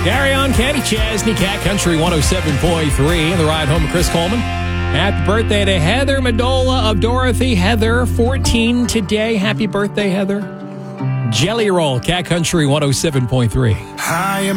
Carry on, Kenny Chesney, Cat Country 107.3. And the ride home with Chris Coleman. Happy birthday to Heather Madola of Dorothy. Heather, 14 today. Happy birthday, Heather. Jelly Roll, Cat Country 107.3.